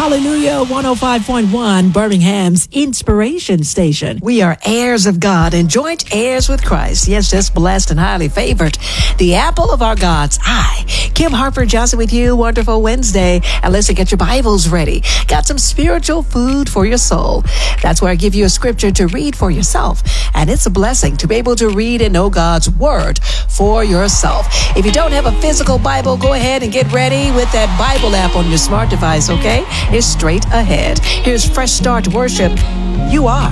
Hallelujah 105.1, Birmingham's Inspiration Station. We are heirs of God and joint heirs with Christ. Yes, just blessed and highly favored. The apple of our God's eye. Kim Harper Johnson with you. Wonderful Wednesday. And listen, get your Bibles ready. Got some spiritual food for your soul. That's where I give you a scripture to read for yourself. And it's a blessing to be able to read and know God's word for yourself. If you don't have a physical Bible, go ahead and get ready with that Bible app on your smart device, okay? It's straight ahead. Here's Fresh Start Worship. You are